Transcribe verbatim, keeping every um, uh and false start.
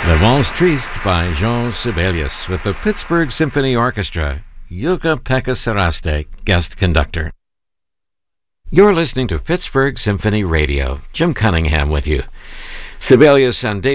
The Valse Triste by Jean Sibelius with the Pittsburgh Symphony Orchestra, Jukka-Pekka Saraste, guest conductor. You're listening to Pittsburgh Symphony Radio. Jim Cunningham with you. Sibelius and David